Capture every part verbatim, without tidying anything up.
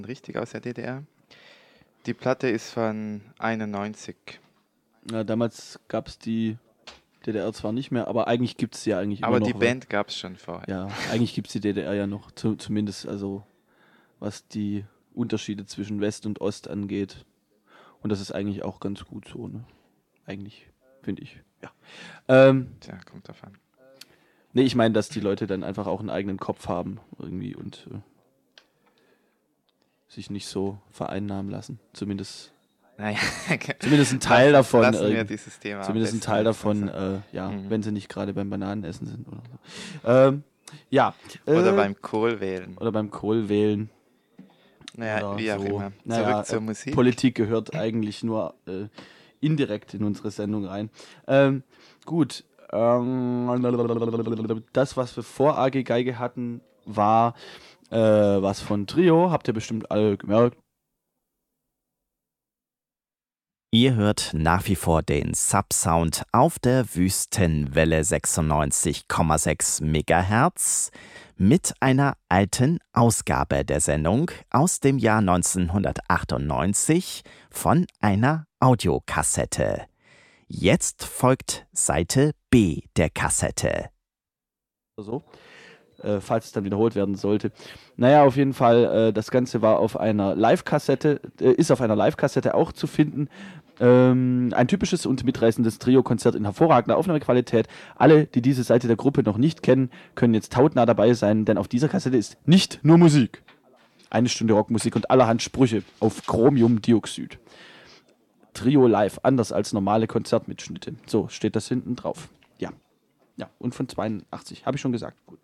richtig aus der D D R. Die Platte ist von einundneunzig. Ja, damals gab es die D D R zwar nicht mehr, aber eigentlich gibt es sie ja eigentlich Aber immer noch. die Band gab es schon vorher. Ja, eigentlich gibt es die D D R ja noch, zu, zumindest also was die Unterschiede zwischen West und Ost angeht. Und das ist eigentlich auch ganz gut so, ne? Eigentlich, finde ich, ja. Ähm, Tja, kommt drauf an. nee, ich meine, dass die Leute dann einfach auch einen eigenen Kopf haben irgendwie und äh, sich nicht so vereinnahmen lassen. Zumindest, Naja, zumindest ein Teil lassen, davon. Lassen wir irgendwie. dieses Thema am Zumindest ein besten Teil jetzt davon, mal sein. äh, ja, Mhm. wenn sie nicht gerade beim Bananenessen sind oder so. Ähm, ja. Oder äh, beim Kohl wählen. Oder beim Kohl wählen. Naja, Oder wie auch so. immer. Zurück Naja, zur äh, Musik. Politik gehört eigentlich nur äh, indirekt in unsere Sendung rein. Ähm, gut. Ähm, das, was wir vor A G Geige hatten, war äh, was von Trio. Habt ihr bestimmt alle gemerkt. Ihr hört nach wie vor den Subsound auf der Wüstenwelle sechsundneunzig Komma sechs Megahertz mit einer alten Ausgabe der Sendung aus dem Jahr neunzehnhundertachtundneunzig von einer Audiokassette. Jetzt folgt Seite B der Kassette. So. Äh, falls es dann wiederholt werden sollte. Naja, auf jeden Fall, äh, das Ganze war auf einer Live-Kassette, äh, ist auf einer Live-Kassette auch zu finden. Ähm, ein typisches und mitreißendes Trio-Konzert in hervorragender Aufnahmequalität. Alle, die diese Seite der Gruppe noch nicht kennen, können jetzt hautnah dabei sein, denn auf dieser Kassette ist nicht nur Musik. Eine Stunde Rockmusik und allerhand Sprüche auf Chromiumdioxid. Trio live, anders als normale Konzertmitschnitte. So steht das hinten drauf. Ja. Ja, und von zweiundachtzig, habe ich schon gesagt. Gut.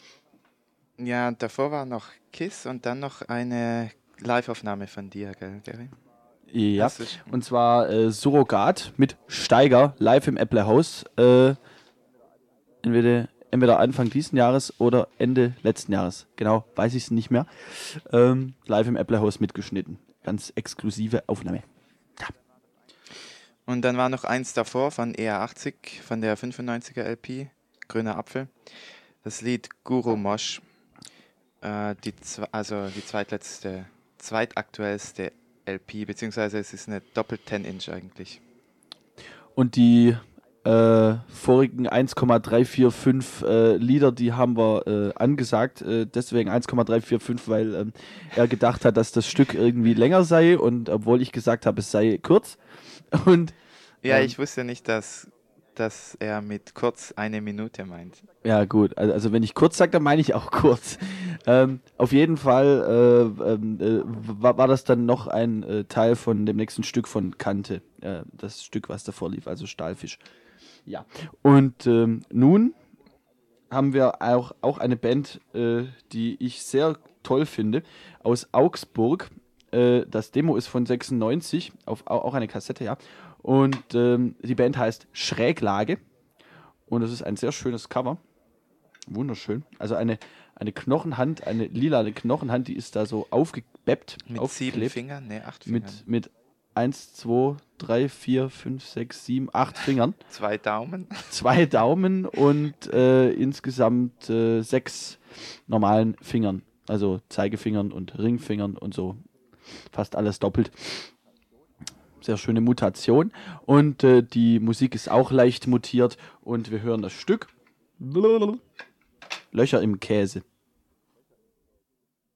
Ja, davor war noch Kiss und dann noch eine Live-Aufnahme von dir, gell, Gary? Ja, Hast du sch- und zwar äh, Surrogat mit Steiger live im Apple House. Äh, entweder, entweder Anfang diesen Jahres oder Ende letzten Jahres. Genau, weiß ich es nicht mehr. Ähm, live im Apple House mitgeschnitten. Ganz exklusive Aufnahme. Ja. Und dann war noch eins davor von E R achtzig, von der fünfundneunziger L P, Grüner Apfel. Das Lied Guru Mosh, äh, die, zwe- also die zweitletzte, zweitaktuellste L P, beziehungsweise es ist eine doppelt zehn Inch eigentlich. Und die äh, vorigen eins Komma drei vier fünf äh, Lieder, die haben wir äh, angesagt. Äh, deswegen eins Komma drei vier fünf, weil ähm, er gedacht hat, dass das Stück irgendwie länger sei. Und obwohl ich gesagt habe, es sei kurz. Und Ja, ähm, ich wusste nicht, dass, dass er mit kurz eine Minute meint. Ja, gut. Also, also wenn ich kurz sage, dann meine ich auch kurz. Ähm, auf jeden Fall äh, ähm, äh, war, war das dann noch ein äh, Teil von dem nächsten Stück von Kante. Äh, das Stück, was davor lief, also Stahlfisch. Ja. Und ähm, nun haben wir auch, auch eine Band, äh, die ich sehr toll finde, aus Augsburg. Äh, das Demo ist von sechsundneunzig, auf, au- auch eine Kassette, ja. Und ähm, die Band heißt Schräglage. Und es ist ein sehr schönes Cover. Wunderschön. Also eine, eine Knochenhand, eine lilane Knochenhand, die ist da so aufgebeppt, Mit sieben aufgeklebt. Fingern? Ne, acht Fingern. Mit, mit eins, zwei, drei, vier, fünf, sechs, sieben, acht Fingern. Zwei Daumen. Zwei Daumen und äh, insgesamt äh, sechs normalen Fingern. Also Zeigefingern und Ringfingern und so. Fast alles doppelt. Sehr schöne Mutation. Und äh, die Musik ist auch leicht mutiert. Und wir hören das Stück. Löcher im Käse.